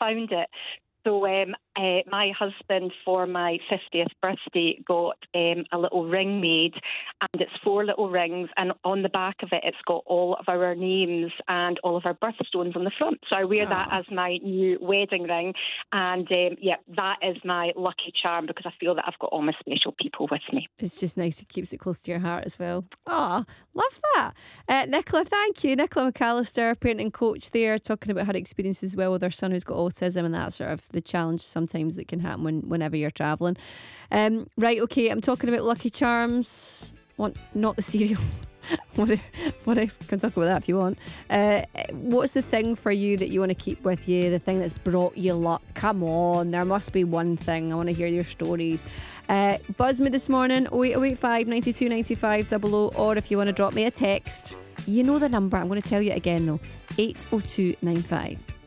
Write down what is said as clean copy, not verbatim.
found it. So my husband, for my 50th birthday, got a little ring made, and it's 4 little rings, and on the back of it, it's got all of our names and all of our birthstones on the front. So I wear that as my new wedding ring, and that is my lucky charm, because I feel that I've got all my special people with me. It's just nice. It keeps it close to your heart as well. Oh, love that. Nicola, thank you. Nicola McAllister, parenting coach there, talking about her experience as well with her son who's got autism, and that sort of the challenge sometimes that can happen whenever you're travelling. Right, okay, I'm talking about Lucky Charms. Not the cereal. what I can talk about that if you want. What's the thing for you that you want to keep with you? The thing that's brought you luck? Come on, there must be one thing. I want to hear your stories. Buzz me this morning, 08085 92 95 00, or if you want to drop me a text, you know the number. I'm going to tell you again though, 80295.